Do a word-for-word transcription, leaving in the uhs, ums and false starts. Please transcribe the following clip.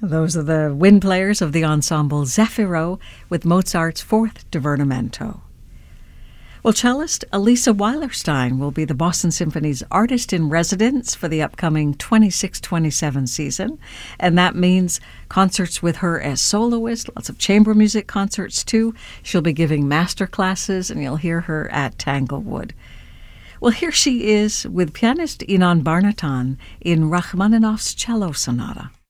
Those are the wind players of the ensemble Zefiro with Mozart's Fourth Divertimento. Well, cellist Elisa Weilerstein will be the Boston Symphony's artist-in-residence for the upcoming twenty-six twenty-seven season, and that means concerts with her as soloist, lots of chamber music concerts too. She'll be giving master classes, and you'll hear her at Tanglewood. Well, here she is with pianist Inon Barnatan in Rachmaninoff's Cello Sonata.